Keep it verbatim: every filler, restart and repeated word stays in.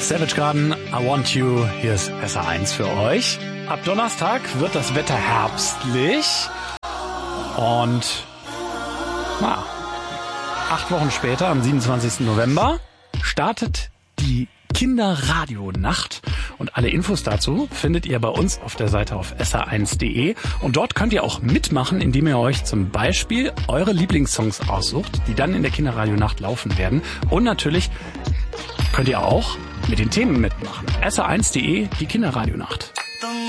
Savage Garden, I Want You, hier ist S R eins für euch. Ab Donnerstag wird das Wetter herbstlich und na, acht Wochen später, am siebenundzwanzigsten November, startet die Kinderradionacht und alle Infos dazu findet ihr bei uns auf der Seite auf S R eins punkt de und dort könnt ihr auch mitmachen, indem ihr euch zum Beispiel eure Lieblingssongs aussucht, die dann in der Kinderradionacht laufen werden und natürlich könnt ihr auch mit den Themen mitmachen. S R eins punkt de, die Kinderradionacht.